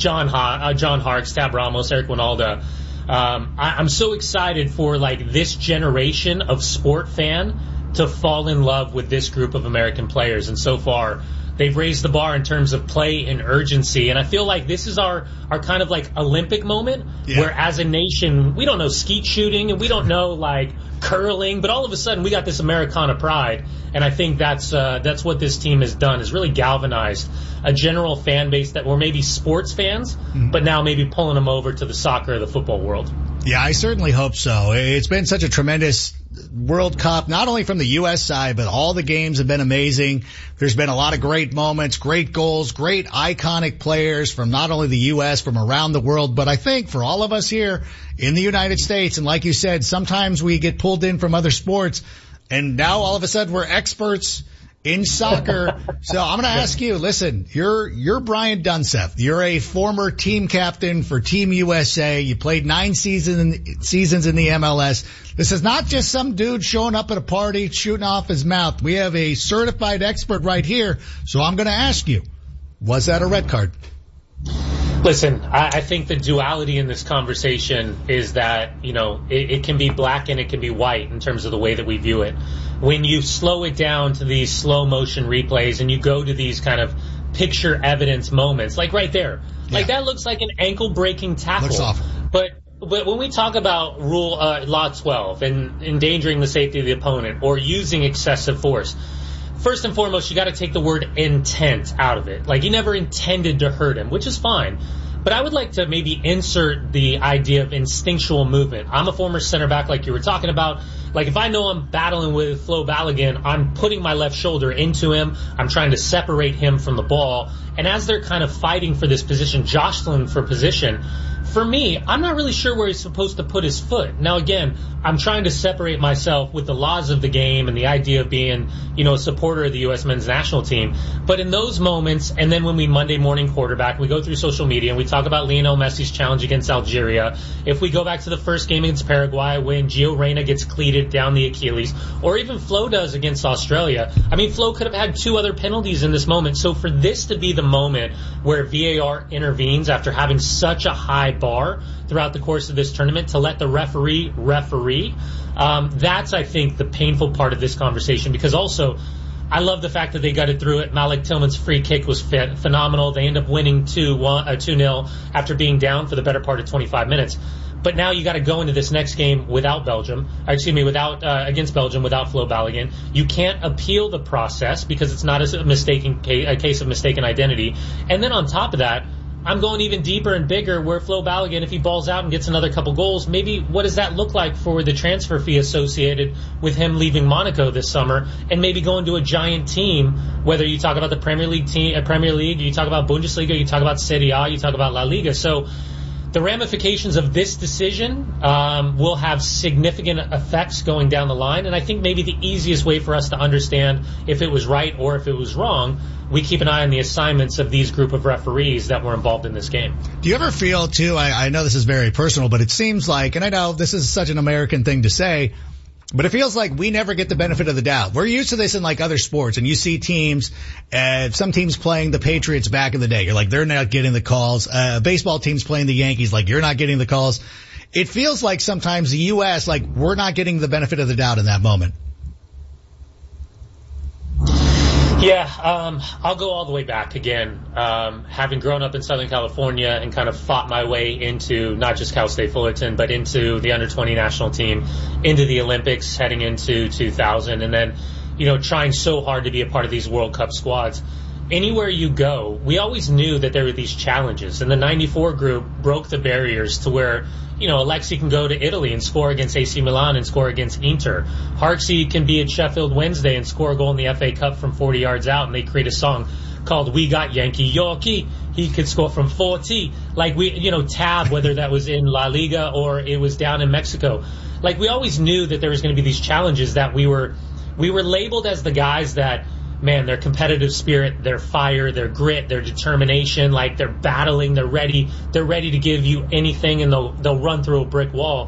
John Harkes, Tab Ramos, Eric Winalda. I'm so excited for like this generation of sport fan to fall in love with this group of American players. And so far, they've raised the bar in terms of play and urgency. And I feel like this is our kind of like Olympic moment where as a nation, we don't know skeet shooting and we don't know like curling, but all of a sudden we got this Americana pride. And I think that's what this team has done, is really galvanized a general fan base that were maybe sports fans, but now maybe pulling them over to the soccer or the football world. Yeah, I certainly hope so. It's been such a tremendous World Cup, not only from the U.S. side, but all the games have been amazing. There's been a lot of great moments, great goals, great iconic players from not only the U.S., from around the world, but I think for all of us here in the United States, and like you said, sometimes we get pulled in from other sports, and now all of a sudden we're experts in soccer. So I'm going to ask you, listen, you're Brian Dunseth. You're a former team captain for Team USA. You played 9 seasons in the MLS. This is not just some dude showing up at a party, shooting off his mouth. We have a certified expert right here. So I'm going to ask you, was that a red card? Listen, I think the duality in this conversation is that, you know, it can be black and it can be white in terms of the way that we view it. When you slow it down to these slow motion replays and you go to these kind of picture evidence moments, like right there, like that looks like an ankle breaking tackle. Looks awful. But when we talk about Law 12 and endangering the safety of the opponent or using excessive force, first and foremost, you got to take the word intent out of it. Like, he never intended to hurt him, which is fine. But I would like to maybe insert the idea of instinctual movement. I'm a former center back like you were talking about. Like, if I know I'm battling with Flo Balogun, I'm putting my left shoulder into him. I'm trying to separate him from the ball. And as they're kind of fighting for this position, jostling for position, for me, I'm not really sure where he's supposed to put his foot. Now, again, I'm trying to separate myself with the laws of the game and the idea of being, you know, a supporter of the U.S. men's national team. But in those moments, and then when we Monday morning quarterback, we go through social media and we talk about Lionel Messi's challenge against Algeria. If we go back to the first game against Paraguay when Gio Reyna gets cleated down the Achilles, or even Flo does against Australia. I mean, Flo could have had 2 other penalties in this moment. So for this to be the moment where VAR intervenes after having such a high bar throughout the course of this tournament to let the referee, that's, I think, the painful part of this conversation, because also I love the fact that they gutted through it. Malik Tillman's free kick was phenomenal. They end up winning 2-0 after being down for the better part of 25 minutes. But now you got to go into this next game without against Belgium without Flo Balogun. You can't appeal the process because it's not a case of mistaken identity. And then on top of that, I'm going even deeper and bigger where Flo Balogun, if he balls out and gets another couple goals, maybe what does that look like for the transfer fee associated with him leaving Monaco this summer and maybe going to a giant team, whether you talk about the Premier League, you talk about Bundesliga, you talk about Serie A, you talk about La Liga. So the ramifications of this decision will have significant effects going down the line, and I think maybe the easiest way for us to understand if it was right or if it was wrong, we keep an eye on the assignments of these group of referees that were involved in this game. Do you ever feel, too, I know this is very personal, but it seems like, and I know this is such an American thing to say, but it feels like we never get the benefit of the doubt. We're used to this in like other sports, and you see teams, some teams playing the Patriots back in the day. You're like, they're not getting the calls. Baseball teams playing the Yankees, like, you're not getting the calls. It feels like sometimes the U.S., like, we're not getting the benefit of the doubt in that moment. Yeah, I'll go all the way back again. Having grown up in Southern California and kind of fought my way into not just Cal State Fullerton, but into the under-20 national team, into the Olympics heading into 2000, and then, you know, trying so hard to be a part of these World Cup squads. Anywhere you go, we always knew that there were these challenges, and the 94 group broke the barriers to where, you know, Alexi can go to Italy and score against AC Milan and score against Inter. Harksey can be at Sheffield Wednesday and score a goal in the FA Cup from 40 yards out, and they create a song called We Got Yankee Yorkie. He could score from 40. Like, Tab, whether that was in La Liga or it was down in Mexico. Like, we always knew that there was going to be these challenges that we were labeled as the guys that, man, their competitive spirit, their fire, their grit, their determination, like they're battling, they're ready to give you anything, and they'll run through a brick wall.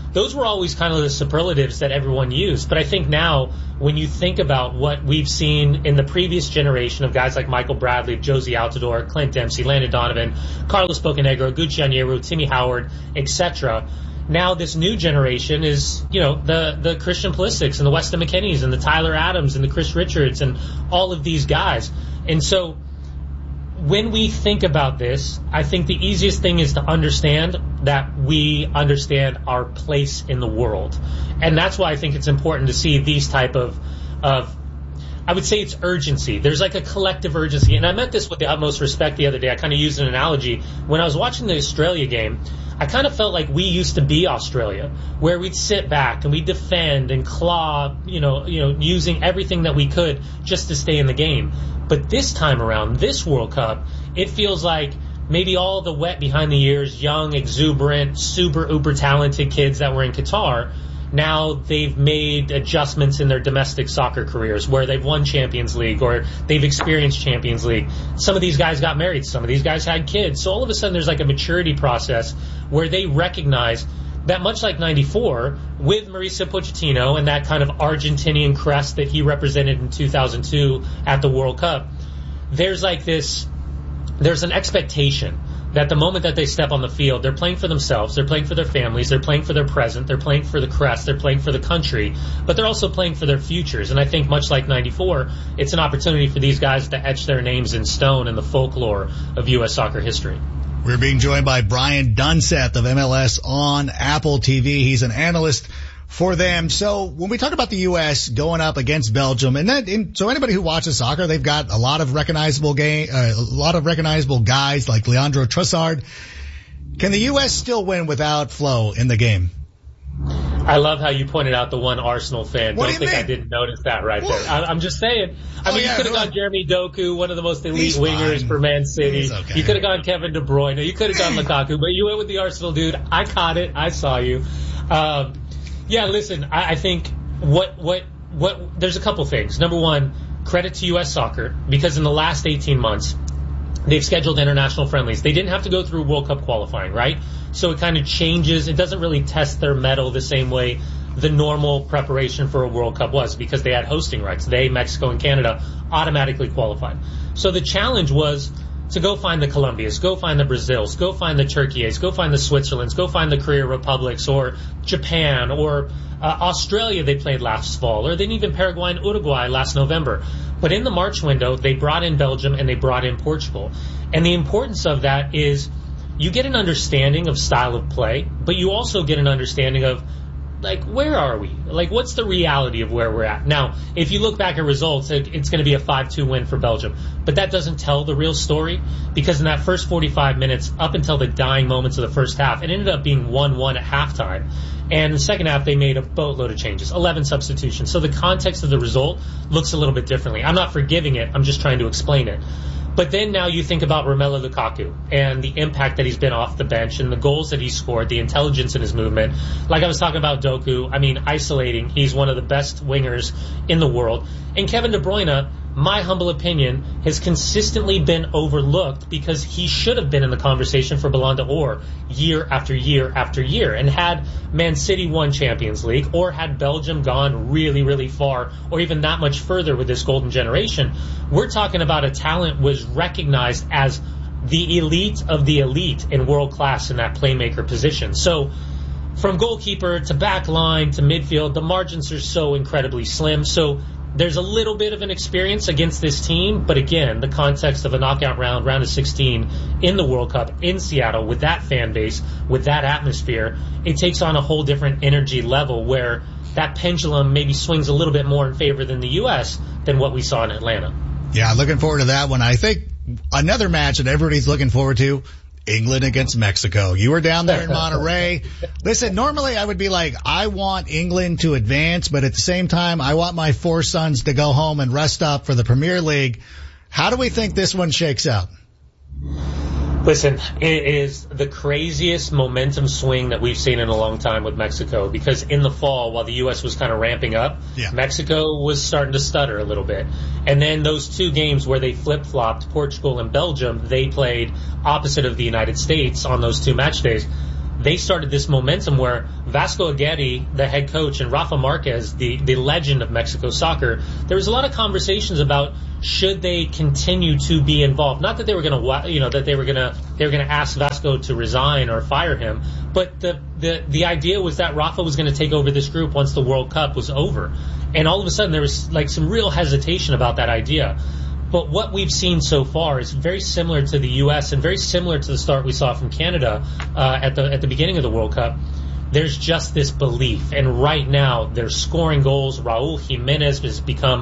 those were always kind of the superlatives that everyone used. But I think now, when you think about what we've seen in the previous generation of guys like Michael Bradley, Josie Altidore, Clint Dempsey, Landon Donovan, Carlos Bocanegra, Gucci Onyewu, Timmy Howard, etc., now this new generation is, the Christian Pulisics and the Weston McKennies and the Tyler Adams and the Chris Richards and all of these guys. And so when we think about this, I think the easiest thing is to understand that we understand our place in the world. And that's why I think it's important to see these type of I would say it's urgency. There's like a collective urgency. And I meant this with the utmost respect the other day. I kind of used an analogy. When I was watching the Australia game, I kind of felt like we used to be Australia, where we'd sit back and we'd defend and claw, using everything that we could just to stay in the game. But this time around, this World Cup, it feels like maybe all the wet behind the ears, young, exuberant, super uber talented kids that were in Qatar, now they've made adjustments in their domestic soccer careers where they've won Champions League or they've experienced Champions League. Some of these guys got married. Some of these guys had kids. So all of a sudden there's like a maturity process where they recognize that, much like 94, with Mauricio Pochettino and that kind of Argentinian crest that he represented in 2002 at the World Cup, there's an expectation that the moment that they step on the field, they're playing for themselves, they're playing for their families, they're playing for their present, they're playing for the crest, they're playing for the country, but they're also playing for their futures. And I think, much like 94, it's an opportunity for these guys to etch their names in stone in the folklore of U.S. soccer history. We're being joined by Brian Dunseth of MLS on Apple TV. He's an analyst for them. So when we talk about the U.S. going up against Belgium, so anybody who watches soccer, they've got a lot of recognizable guys like Leandro Trossard. Can the U.S. still win without Flo in the game? I love how you pointed out the one Arsenal fan. What Don't do you think mean? I didn't notice that right there. I'm just saying. I mean, you could have gone Jeremy Doku, one of the most elite wingers for Man City. Okay. You could have gone Kevin De Bruyne. You could have gone Lukaku, but you went with the Arsenal dude. I caught it. I saw you. Yeah, listen, I think there's a couple things. Number one, credit to U.S. Soccer, because in the last 18 months, they've scheduled international friendlies. They didn't have to go through World Cup qualifying, right? So it kind of changes. It doesn't really test their mettle the same way the normal preparation for a World Cup was, because they had hosting rights. They, Mexico, and Canada automatically qualified. So the challenge was to go find the Colombias, go find the Brazils, go find the Turkeys, go find the Switzerlands, go find the Korea Republics, or Japan, or Australia they played last fall, or then even Paraguay and Uruguay last November. But in the March window, they brought in Belgium and they brought in Portugal. And the importance of that is you get an understanding of style of play, but you also get an understanding of, like, where are we? Like, what's the reality of where we're at? Now, if you look back at results, it's going to be a 5-2 win for Belgium. But that doesn't tell the real story, because in that first 45 minutes, up until the dying moments of the first half, it ended up being 1-1 at halftime. And in the second half, they made a boatload of changes, 11 substitutions. So the context of the result looks a little bit differently. I'm not forgiving it. I'm just trying to explain it. But then now you think about Romelu Lukaku and the impact that he's been off the bench and the goals that he scored, the intelligence in his movement. Like I was talking about Doku, I mean, isolating. He's one of the best wingers in the world. And Kevin De Bruyne, my humble opinion, has consistently been overlooked because he should have been in the conversation for Ballon d'Or year after year after year. And had Man City won Champions League, or had Belgium gone really, really far, or even that much further with this golden generation, we're talking about a talent was recognized as the elite of the elite in world class in that playmaker position. So from goalkeeper to back line to midfield, the margins are so incredibly slim. So there's a little bit of an experience against this team, but again, the context of a knockout round of 16 in the World Cup in Seattle with that fan base, with that atmosphere, it takes on a whole different energy level where that pendulum maybe swings a little bit more in favor than the U.S. than what we saw in Atlanta. Yeah, looking forward to that one. I think another match that everybody's looking forward to, England against Mexico. You were down there in Monterrey. Listen, normally I would be like, I want England to advance, but at the same time, I want my four sons to go home and rest up for the Premier League. How do we think this one shakes out? Listen, it is the craziest momentum swing that we've seen in a long time with Mexico, because in the fall, while the U.S. was kind of ramping up, Mexico was starting to stutter a little bit. And then those two games where they flip-flopped, Portugal and Belgium, they played opposite of the United States on those two match days. they started this momentum where Vasco Aguirre, the head coach, and Rafa Marquez, the legend of Mexico soccer, there was a lot of conversations about should they continue to be involved. Not that they were going to, that they were going to ask Vasco to resign or fire him, but the idea was that Rafa was going to take over this group once the World Cup was over. And all of a sudden there was like some real hesitation about that idea. But what we've seen so far is very similar to the U.S. and very similar to the start we saw from Canada at the beginning of the World Cup. There's just this belief, and right now they're scoring goals. Raul Jimenez has become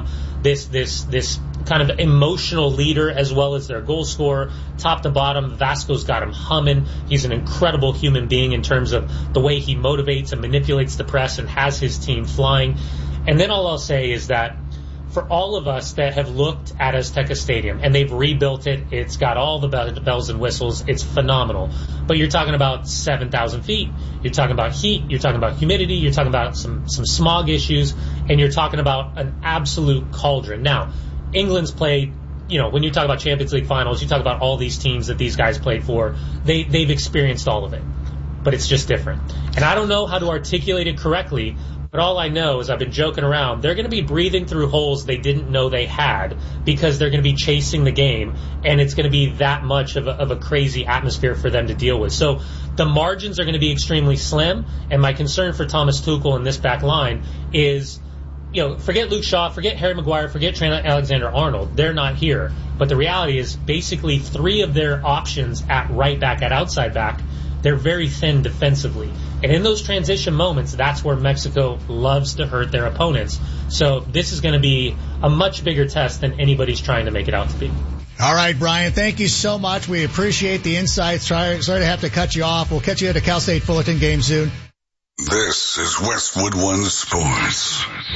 this kind of emotional leader as well as their goal scorer, top to bottom. Vasco's got him humming. He's an incredible human being in terms of the way he motivates and manipulates the press and has his team flying. And then all I'll say is that for all of us that have looked at Azteca Stadium, and they've rebuilt it, it's got all the bells and whistles, it's phenomenal. But you're talking about 7,000 feet, you're talking about heat, you're talking about humidity, you're talking about some smog issues, and you're talking about an absolute cauldron. Now, England's played, when you talk about Champions League finals, you talk about all these teams that these guys played for, they've experienced all of it. But it's just different. And I don't know how to articulate it correctly, but all I know is I've been joking around. They're going to be breathing through holes they didn't know they had because they're going to be chasing the game, and it's going to be that much of a crazy atmosphere for them to deal with. So the margins are going to be extremely slim, and my concern for Thomas Tuchel in this back line is, forget Luke Shaw, forget Harry Maguire, forget Trent Alexander-Arnold. They're not here. But the reality is basically three of their options at right back, at outside back, they're very thin defensively. And in those transition moments, that's where Mexico loves to hurt their opponents. So this is going to be a much bigger test than anybody's trying to make it out to be. All right, Brian, thank you so much. We appreciate the insights. Sorry to have to cut you off. We'll catch you at a Cal State Fullerton game soon. This is Westwood One Sports.